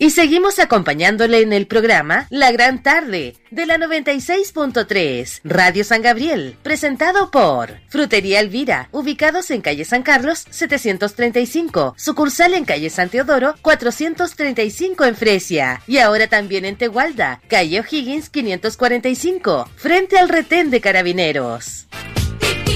Y seguimos acompañándole en el programa La Gran Tarde de la 96.3 Radio San Gabriel, presentado por Frutería Elvira, ubicados en calle San Carlos 735, sucursal en calle San Teodoro 435 en Fresia, y ahora también en Tegualda, calle O'Higgins 545, frente al retén de Carabineros.